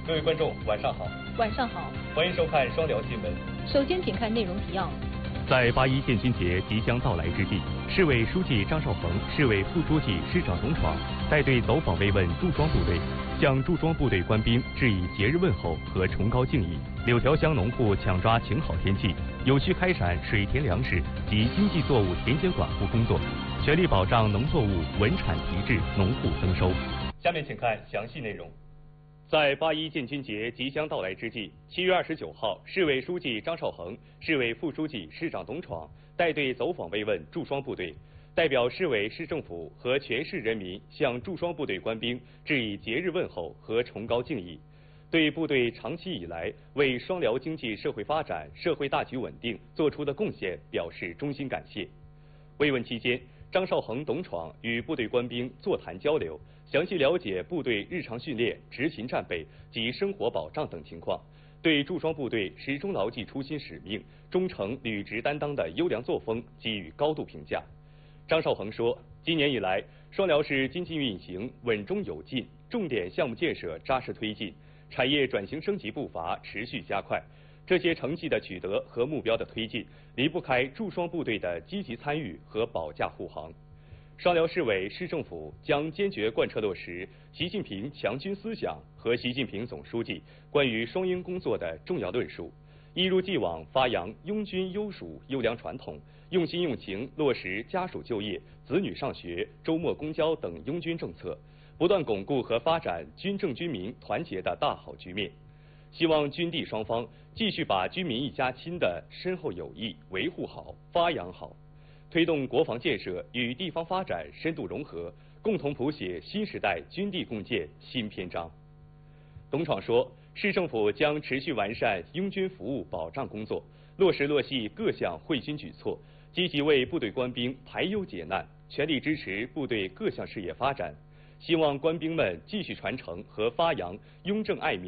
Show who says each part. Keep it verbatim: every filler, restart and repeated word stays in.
Speaker 1: 各位观众，晚上好。
Speaker 2: 晚上好，
Speaker 1: 欢迎收看双聊新闻。
Speaker 2: 首先，请看内容提要。
Speaker 3: 在八一建军节即将到来之际，市委书记张少鹏、市委副书记、市长董闯带队走访慰问驻庄部队，向驻庄部队官兵致以节日问候和崇高敬意。柳条乡农户抢抓晴好天气，有序开展水田粮食及经济作物田间管护工作，全力保障农作物稳产提质，农户增收。
Speaker 1: 下面请看详细内容。
Speaker 3: 在八一建军节即将到来之际，七月二十九号，市委书记张少鹏、市委副书记、市长董闯带队走访慰问驻庄部队，代表市委市政府和全市人民向驻庄部队官兵致以节日问候和崇高敬意，对部队长期以来为双辽经济社会发展、社会大局稳定作出的贡献表示衷心感谢。慰问期间，张少鹏、董闯与部队官兵座谈交流，详细了解部队日常训练、执勤战备及生活保障等情况，对驻庄部队始终牢记初心使命、忠诚履职担当的优良作风给予高度评价。张少鹏说，今年以来，双辽市经济运行稳中有进，重点项目建设扎实推进，产业转型升级步伐持续加快。这些成绩的取得和目标的推进，离不开驻庄部队的积极参与和保驾护航。双辽市委市政府将坚决贯彻落实习近平强军思想和习近平总书记关于双鹰工作的重要论述，一如既往发扬拥军优属优良传统，用心用情落实家属就业、子女上学、周末公交等拥军政策，不断巩固和发展军政军民团结的大好局面。希望军地双方继续把军民一家亲的深厚友谊维护好、发扬好，推动国防建设与地方发展深度融合，共同谱写新时代军地共建新篇章。董闯说，市政府将持续完善拥军服务保障工作，落实落细各项惠军举措，积极为部队官兵排忧解难，全力支持部队各项事业发展。希望官兵们继续传承和发扬拥政爱民